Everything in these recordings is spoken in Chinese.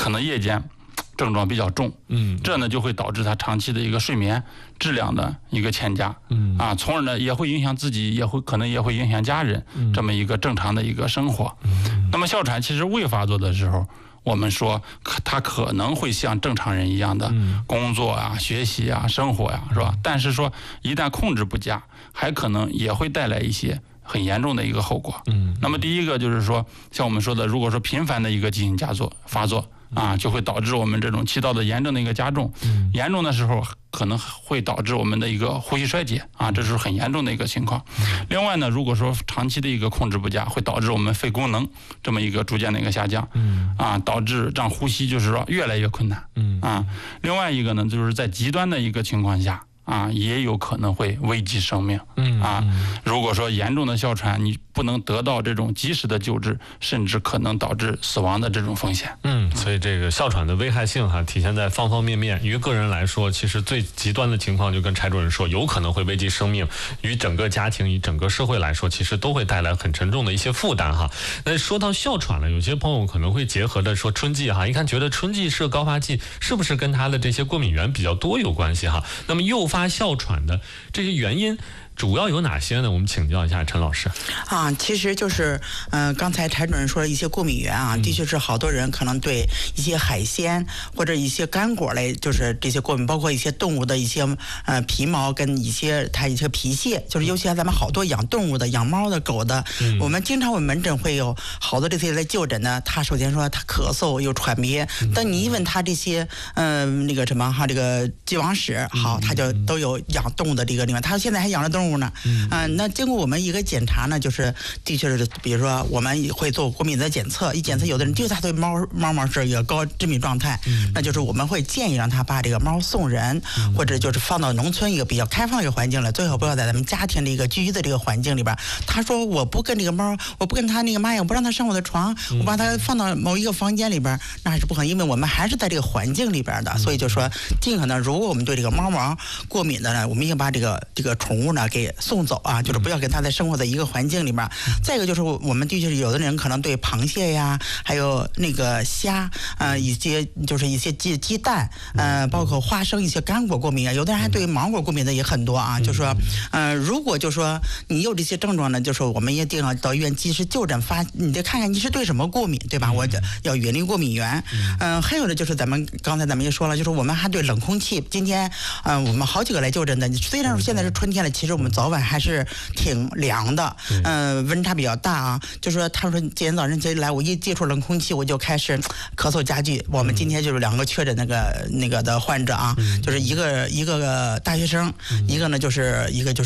可能夜间症状比较重，这呢就会导致他长期的一个睡眠质量的一个欠佳，从而呢也会影响自己，可能也会影响家人这么一个正常的一个生活。那么哮喘其实未发作的时候，我们说他可能会像正常人一样的工作啊、学习啊、生活呀，是吧？但是说一旦控制不佳，还可能也会带来一些很严重的一个后果。那么第一个就是说，像我们说的，如果说频繁的一个急性发作就会导致我们这种气道的炎症的一个加重，严重的时候可能会导致我们的一个呼吸衰竭这是很严重的一个情况。另外呢，如果说长期的一个控制不佳，会导致我们肺功能这么一个逐渐的一个下降，导致让呼吸就是说越来越困难，另外一个呢，就是在极端的一个情况下也有可能会危及生命，如果说严重的哮喘你不能得到这种及时的救治，甚至可能导致死亡的这种风险。 所以这个哮喘的危害性体现在方方面面。于个人来说，其实最极端的情况就跟柴主任说，有可能会危及生命；与整个家庭、与整个社会来说，其实都会带来很沉重的一些负担那说到哮喘了，有些朋友可能会结合着说春季一看觉得春季是高发季，是不是跟他的这些过敏源比较多有关系那么诱发哮喘的这些原因主要有哪些呢？我们请教一下陈老师。 其实就是刚才柴主任说的一些过敏源的确是好多人可能对一些海鲜或者一些干果类，就是这些过敏，包括一些动物的一些皮毛跟一些皮屑，就是尤其咱们好多养动物的、养猫的、狗的，我们经常我们门诊会有好多这些来就诊的，他首先说他咳嗽又喘憋，但你一问他这些那个什么这个既往史他就都有养动物的这个地方，他现在还养了动物呢。那经过我们一个检查呢，就是的确是，比如说我们会做过敏的检测，一检测有的人就是他对猫毛是一个高致敏状态，那就是我们会建议让他把这个猫送人，或者就是放到农村一个比较开放的一个环境了，最好不要在咱们家庭的一个居的这个环境里边。他说我不跟这个猫，我不跟他那个妈呀，我不让他上我的床，我把他放到某一个房间里边，那还是不可能，因为我们还是在这个环境里边的，所以就说尽可能，如果我们对这个猫毛过敏的呢，我们应该把这个宠物呢给送走就是不要跟它在生活在一个环境里面。再一个就是我们的确是有的人可能对螃蟹呀，还有那个虾一些就是一些鸡蛋包括花生一些干果过敏有的人还对芒果过敏的也很多就说如果就说你有这些症状呢，就说我们一定要到医院及时就诊，你得看看你是对什么过敏，对吧？我要远离过敏源。还有的就是刚才咱们也说了，就是我们还对冷空气。今天我们好几个来就诊的，虽然说现在是春天了，其实我们早晚还是挺凉的，温差比较大就说他们说今天早上来，我一接触冷空气我就开始咳嗽加剧。我们今天就是2个确诊那个的患者就是一个大学生，一个呢就是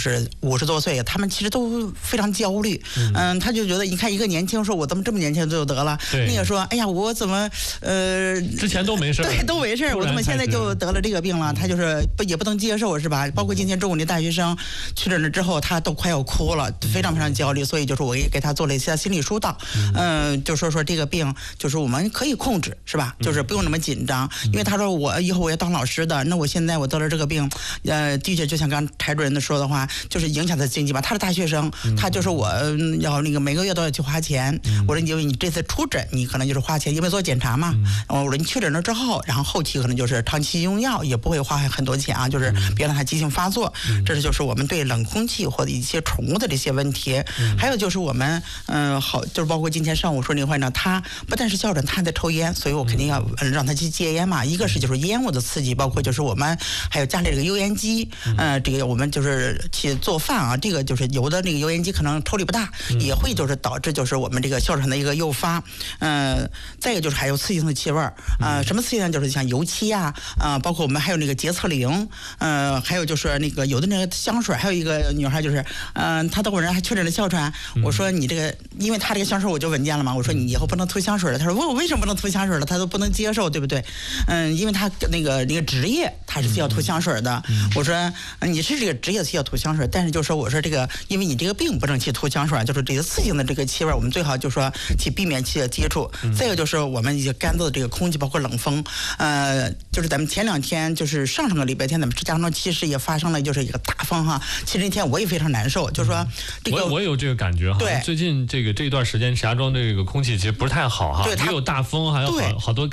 50多岁，他们其实都非常焦虑。他就觉得你看一个年轻说我怎么这么年轻就得了，那个说哎呀我怎么之前都没事， 对，都没事，我怎么现在就得了这个病了？他就是也不能接受是吧？包括今天中午那大学生确诊了之后，他都快要哭了，非常非常焦虑，所以就是我也给他做了一些心理疏导，就说这个病就是我们可以控制是吧？就是不用那么紧张，因为他说我以后我要当老师的，那我现在我得了这个病，的确就像刚柴主任说的话，就是影响他经济吧。他是大学生，他就是我要那个每个月都要去花钱，我说因为你这次出诊你可能就是花钱，因为做检查嘛，我说你确诊了之后，然后后期可能就是长期用药，也不会花很多钱就是别让他急性发作。这是就是我们对冷空气或者一些宠物的这些问题。还有就是我们就是包括今天上午说那个患者，他不但是哮喘，他还在抽烟，所以我肯定要让他去戒烟嘛。一个是就是烟雾的刺激，包括就是我们还有家里这个油烟机，这个我们就是去做饭这个就是有的那个油烟机可能抽力不大，也会就是导致就是我们这个哮喘的一个诱发。再一个就是还有刺激性的气味什么刺激呢？就是像油漆包括我们还有那个洁厕灵，还有就是那个有的那个香水，还有一个女孩就是她等会儿还确诊了哮喘，我说你这个，因为她这个香水我就闻见了嘛，我说你以后不能涂香水了。她说我为什么不能涂香水了？她都不能接受，对不对？因为她那个职业她是需要涂香水的。我说你是这个职业需要涂香水，但是就说我说这个，因为你这个病不能去涂香水，就是这个刺激性的这个气味，我们最好就说去避免去接触。再有就是我们一些干燥的这个空气，包括冷风，就是咱们前2天就是上个礼拜天，咱们石家庄其实也发生了就是一个大风其实那天我也非常难受，就是说这个我有这个感觉对， 最近这一段时间石家庄这个空气其实不是太好也有大风，还有好多